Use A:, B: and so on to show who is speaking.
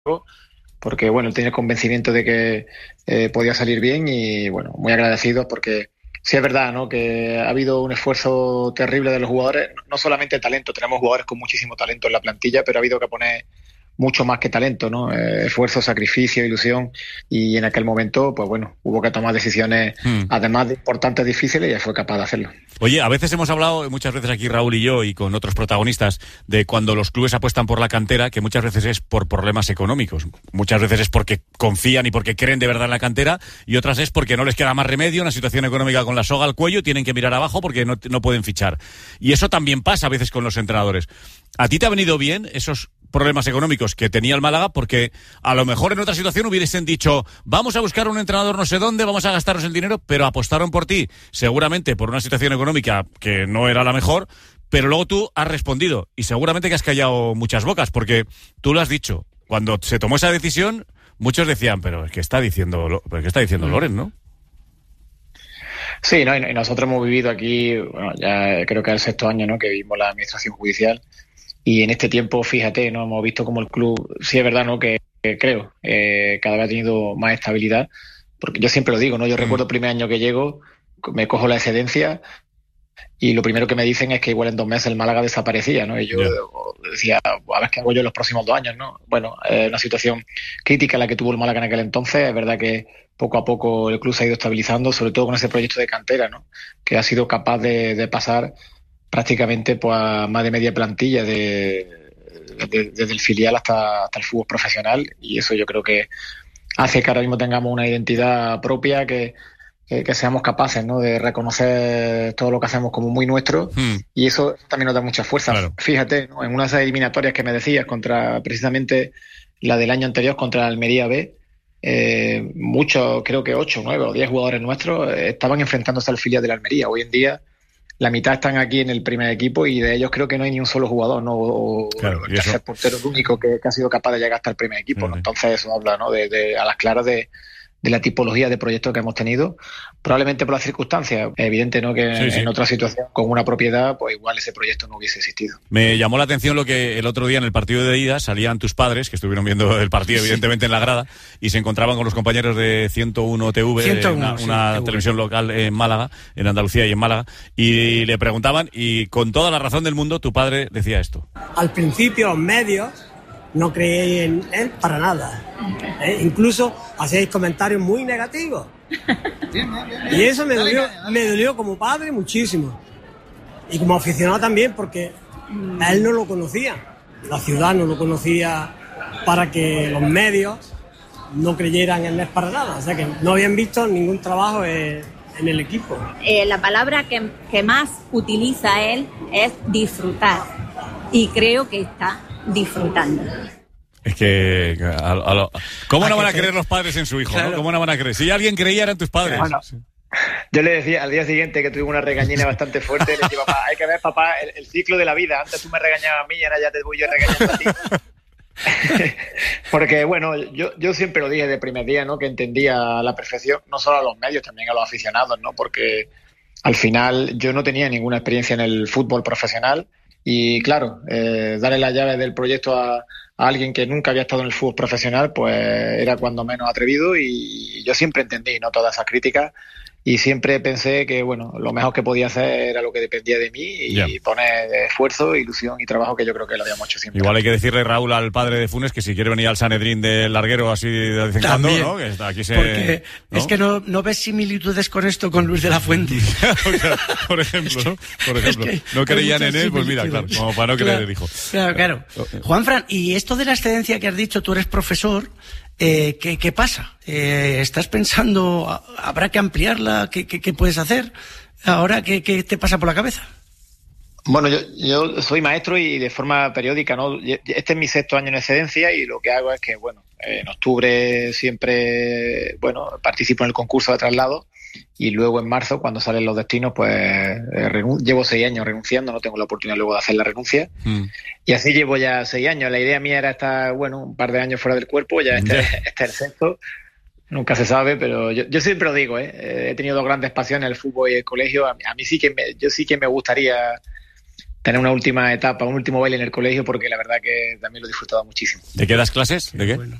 A: porque bueno, él tenía el convencimiento de que podía salir bien y bueno, muy agradecidos porque sí es verdad, ¿no? Que ha habido un esfuerzo terrible de los jugadores, no solamente talento, tenemos jugadores con muchísimo talento en la plantilla, pero ha habido que poner mucho más que talento, ¿no? Esfuerzo, sacrificio, ilusión, y en aquel momento, pues bueno, hubo que tomar decisiones, además de importantes, difíciles, y él fue capaz de hacerlo.
B: Oye, a veces hemos hablado, muchas veces aquí Raúl y yo, y con otros protagonistas, de cuando los clubes apuestan por la cantera, que muchas veces es por problemas económicos. Muchas veces es porque confían y porque creen de verdad en la cantera, y otras es porque no les queda más remedio, una situación económica con la soga al cuello, tienen que mirar abajo porque no pueden fichar. Y eso también pasa a veces con los entrenadores. ¿A ti te ha venido bien esos problemas económicos que tenía el Málaga? Porque a lo mejor en otra situación hubiesen dicho, vamos a buscar un entrenador no sé dónde, vamos a gastarnos el dinero, pero apostaron por ti, seguramente por una situación económica que no era la mejor, pero luego tú has respondido y seguramente que has callado muchas bocas, porque tú lo has dicho. Cuando se tomó esa decisión, muchos decían, pero ¿qué está diciendo Loren, no?
A: Sí, ¿no? Y nosotros hemos vivido aquí, bueno, ya creo que es el sexto año, ¿no? Que vimos la administración judicial. Y en este tiempo, fíjate, ¿no? Hemos visto como el club, sí es verdad, ¿no? Que creo, cada vez ha tenido más estabilidad, porque yo siempre lo digo, ¿no? Yo recuerdo el primer año que llego, me cojo la excedencia y lo primero que me dicen es que igual en 2 meses el Málaga desaparecía, ¿no? Y yo decía, a ver qué hago yo en los próximos 2 años, ¿no? Bueno, una situación crítica la que tuvo el Málaga en aquel entonces, es verdad que poco a poco el club se ha ido estabilizando, sobre todo con ese proyecto de cantera, ¿no? Que ha sido capaz de pasar prácticamente pues a más de media plantilla desde el filial hasta el fútbol profesional, y eso yo creo que hace que ahora mismo tengamos una identidad propia, que seamos capaces, ¿no? De reconocer todo lo que hacemos como muy nuestro, y eso también nos da mucha fuerza. Claro. Fíjate, ¿no? En unas eliminatorias que me decías, contra precisamente la del año anterior contra Almería B, muchos, creo que 8, 9 o 10 jugadores nuestros estaban enfrentándose al filial de la Almería. Hoy en día la mitad están aquí en el primer equipo y de ellos creo que no hay ni un solo jugador, ¿no? Claro, el tercer portero el único que ha sido capaz de llegar hasta el primer equipo, ¿no? Entonces eso habla, ¿no? A las claras de la tipología de proyectos que hemos tenido, probablemente por las circunstancias. Es evidente, ¿no? Que en otra situación, con una propiedad, pues igual ese proyecto no hubiese existido.
B: Me llamó la atención lo que el otro día en el partido de ida salían tus padres, que estuvieron viendo el partido evidentemente en la grada, y se encontraban con los compañeros de 101 TV, 101, una televisión local en Málaga, en Andalucía y en Málaga, y le preguntaban, y con toda la razón del mundo, tu padre decía esto.
C: Al principio los medios no creí en él para nada. Incluso hacéis comentarios muy negativos. Y eso me dolió como padre muchísimo. Y como aficionado también, porque a él no lo conocía. La ciudad no lo conocía para que los medios no creyeran en él para nada. O sea que no habían visto ningún trabajo en el equipo.
D: La palabra que más utiliza él es disfrutar. Y creo que está disfrutando.
B: Es que ¿cómo no van a creer los padres en su hijo? Claro. ¿No? ¿Cómo no van a creer? Si alguien creía eran tus padres.
A: Bueno, yo le decía al día siguiente que tuve una regañina bastante fuerte, le decía, papá, hay que ver, papá, el ciclo de la vida. Antes tú me regañabas a mí y ahora ya te voy yo regañando a ti. Porque bueno, yo siempre lo dije de primer día, ¿no? Que entendía a la perfección, no solo a los medios, también a los aficionados, ¿no? Porque al final yo no tenía ninguna experiencia en el fútbol profesional. Y claro, darle las llaves del proyecto a alguien que nunca había estado en el fútbol profesional, pues era cuando menos atrevido, y yo siempre entendí, ¿no? Todas esas críticas, y siempre pensé que bueno, lo mejor que podía hacer era lo que dependía de mí y poner esfuerzo, ilusión y trabajo, que yo creo que lo habíamos hecho siempre.
B: Igual hay que decirle, Raúl, al padre de Funes que si quiere venir al Sanedrín del Larguero así de vez en cuando, ¿no? Que está aquí
E: porque
B: ¿no?
E: Es que no ves similitudes con esto con Luis de la Fuente.
B: Por ejemplo, ¿no? Es que no creían en él, pues mira, claro, como para no creer el hijo.
E: Claro. Juanfran, y esto de la excedencia que has dicho, tú eres profesor, ¿qué pasa? ¿Estás pensando, habrá que ampliarla? ¿Qué puedes hacer? Ahora, ¿qué te pasa por la cabeza?
A: Bueno, yo soy maestro y de forma periódica, ¿no? Este es mi 6º año en excedencia, y lo que hago es que, bueno, en octubre siempre, bueno, participo en el concurso de traslado, y luego en marzo, cuando salen los destinos, pues llevo 6 años renunciando, no tengo la oportunidad luego de hacer la renuncia, y así llevo ya 6 años. La idea mía era estar, bueno, un par de años fuera del cuerpo, ya este es el 6º, nunca se sabe, pero yo siempre lo digo, he tenido 2 grandes pasiones, el fútbol y el colegio. A mí sí que yo sí que me gustaría tener una última etapa, un último baile en el colegio, porque la verdad que también lo he disfrutado muchísimo.
B: ¿De qué das clases? ¿De qué?
E: Bueno.